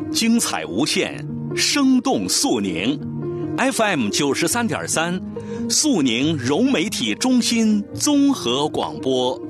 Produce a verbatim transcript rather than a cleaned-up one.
精彩无限，生动肃宁。F M 九十三点三，肃宁融媒体中心综合广播。